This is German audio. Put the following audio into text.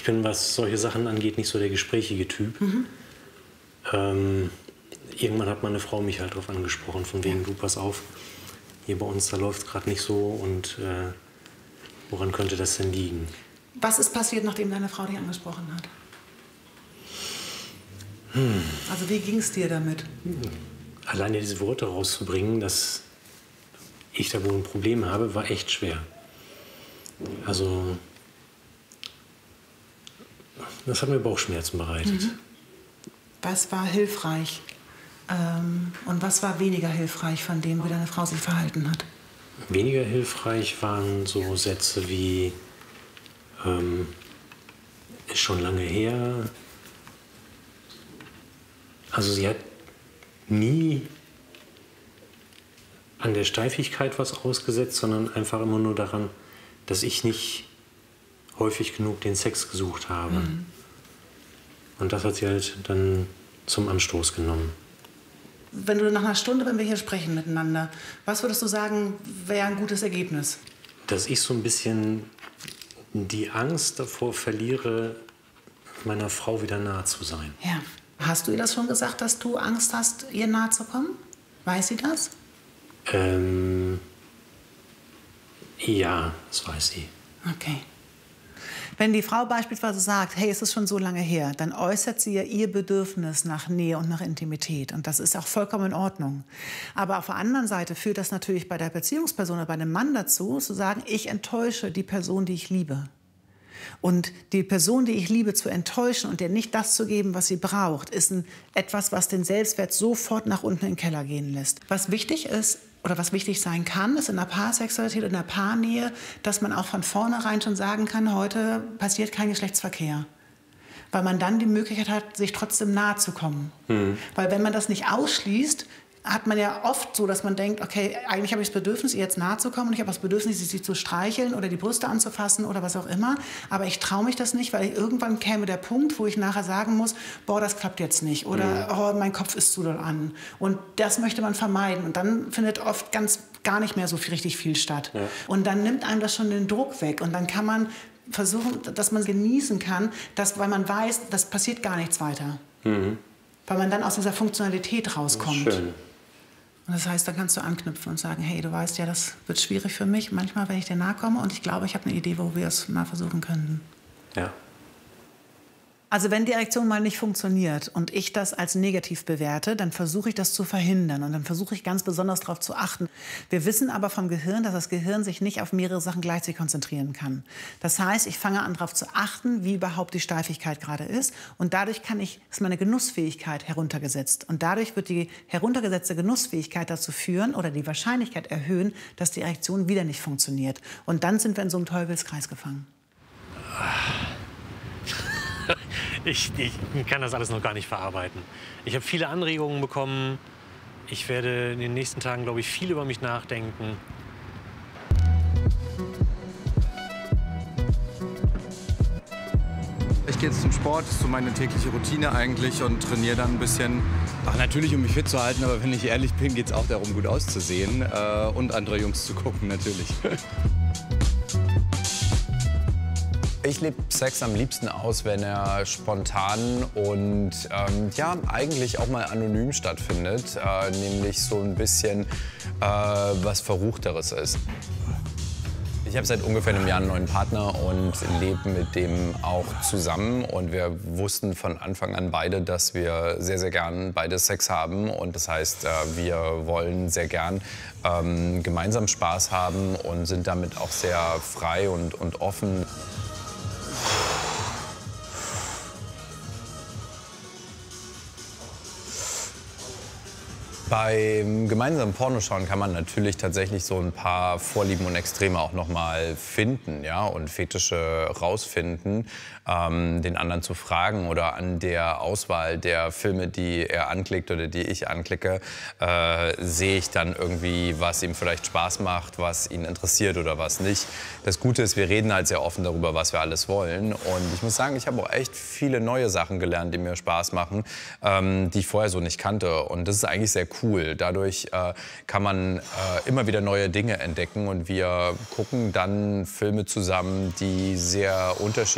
bin, was solche Sachen angeht, nicht so der gesprächige Typ. Irgendwann hat meine Frau mich halt darauf angesprochen, von wegen, du, pass auf, hier bei uns, da läuft es gerade nicht so und woran könnte das denn liegen? Was ist passiert, nachdem deine Frau dich angesprochen hat? Also wie ging es dir damit? Alleine diese Worte rauszubringen, dass ich da wohl ein Problem habe, war echt schwer. Also, das hat mir Bauchschmerzen bereitet. Was war hilfreich und was war weniger hilfreich von dem, wie deine Frau sich verhalten hat? Weniger hilfreich waren so Sätze wie, ist schon lange her. Also sie hat nie an der Steifigkeit was ausgesetzt, sondern einfach immer nur daran, dass ich nicht häufig genug den Sex gesucht habe. Und das hat sie halt dann zum Anstoß genommen. Wenn du nach einer Stunde, wenn wir hier sprechen miteinander, was würdest du sagen, wäre ein gutes Ergebnis? Dass ich so ein bisschen die Angst davor verliere, meiner Frau wieder nahe zu sein. Ja. Hast du ihr das schon gesagt, dass du Angst hast, ihr nahe zu kommen? Weiß sie das? Ja, das weiß sie. Okay. Wenn die Frau beispielsweise sagt, hey, es ist schon so lange her, dann äußert sie ja ihr Bedürfnis nach Nähe und nach Intimität. Und das ist auch vollkommen in Ordnung. Aber auf der anderen Seite führt das natürlich bei der Beziehungsperson oder bei einem Mann dazu, zu sagen, ich enttäusche die Person, die ich liebe. Und die Person, die ich liebe, zu enttäuschen und ihr nicht das zu geben, was sie braucht, ist etwas, was den Selbstwert sofort nach unten in den Keller gehen lässt. Was wichtig ist oder was wichtig sein kann, ist in der Paarsexualität, in der Paarnähe, dass man auch von vornherein schon sagen kann, heute passiert kein Geschlechtsverkehr. Weil man dann die Möglichkeit hat, sich trotzdem nahe zu kommen. Weil wenn man das nicht ausschließt, hat man ja oft so, dass man denkt, okay, eigentlich habe ich das Bedürfnis, ihr jetzt nahe zu kommen und ich habe das Bedürfnis, sie zu streicheln oder die Brüste anzufassen oder was auch immer. Aber ich traue mich das nicht, weil irgendwann käme der Punkt, wo ich nachher sagen muss, boah, das klappt jetzt nicht oder oh, mein Kopf ist zu doll an. Und das möchte man vermeiden. Und dann findet oft gar nicht mehr so richtig viel statt. Ja. Und dann nimmt einem das schon den Druck weg. Und dann kann man versuchen, dass man genießen kann, weil man weiß, das passiert gar nichts weiter. Weil man dann aus dieser Funktionalität rauskommt. Das ist schön. Und das heißt, dann kannst du anknüpfen und sagen, hey, du weißt ja, das wird schwierig für mich manchmal, wenn ich dir nahe komme. Und ich glaube, ich habe eine Idee, wo wir es mal versuchen könnten. Ja. Also wenn die Erektion mal nicht funktioniert und ich das als negativ bewerte, dann versuche ich das zu verhindern und dann versuche ich ganz besonders darauf zu achten. Wir wissen aber vom Gehirn, dass das Gehirn sich nicht auf mehrere Sachen gleichzeitig konzentrieren kann. Das heißt, ich fange an, darauf zu achten, wie überhaupt die Steifigkeit gerade ist und dadurch ist meine Genussfähigkeit heruntergesetzt. Und dadurch wird die heruntergesetzte Genussfähigkeit dazu führen oder die Wahrscheinlichkeit erhöhen, dass die Erektion wieder nicht funktioniert. Und dann sind wir in so einem Teufelskreis gefangen. Ich kann das alles noch gar nicht verarbeiten. Ich habe viele Anregungen bekommen. Ich werde in den nächsten Tagen, glaube ich, viel über mich nachdenken. Ich gehe jetzt zum Sport, das ist so meine tägliche Routine eigentlich und trainiere dann ein bisschen. Ach, natürlich, um mich fit zu halten, aber wenn ich ehrlich bin, geht es auch darum, gut auszusehen und andere Jungs zu gucken, natürlich. Ich lebe Sex am liebsten aus, wenn er spontan und ja, eigentlich auch mal anonym stattfindet, nämlich so ein bisschen was Verruchteres ist. Ich habe seit ungefähr einem Jahr einen neuen Partner und lebe mit dem auch zusammen. Und wir wussten von Anfang an beide, dass wir sehr, sehr gern beide Sex haben. Und das heißt, wir wollen sehr gern gemeinsam Spaß haben und sind damit auch sehr frei und offen. Beim gemeinsamen Pornoschauen kann man natürlich tatsächlich so ein paar Vorlieben und Extreme auch noch mal finden, ja, und Fetische rausfinden, den anderen zu fragen oder an der Auswahl der Filme, die er anklickt oder die ich anklicke, sehe ich dann irgendwie, was ihm vielleicht Spaß macht, was ihn interessiert oder was nicht. Das Gute ist, wir reden halt sehr offen darüber, was wir alles wollen, und ich muss sagen, ich habe auch echt viele neue Sachen gelernt, die mir Spaß machen, die ich vorher so nicht kannte, und das ist eigentlich sehr cool. Dadurch kann man immer wieder neue Dinge entdecken und wir gucken dann Filme zusammen, die sehr unterschiedlich